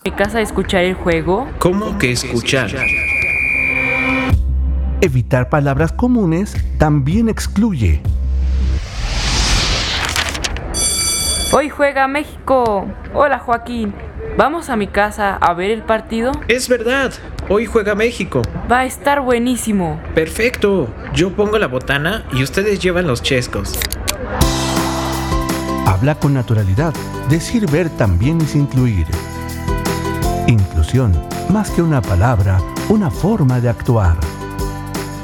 mi casa a escuchar el juego? ¿Cómo que escuchar? Evitar palabras comunes también excluye. Hoy juega México. Hola, Joaquín. ¿Vamos a mi casa a ver el partido? Es verdad, hoy juega México. Va a estar buenísimo. Perfecto, yo pongo la botana y ustedes llevan los chescos. Habla con naturalidad. Decir ver también es incluir. Inclusión, más que una palabra, una forma de actuar.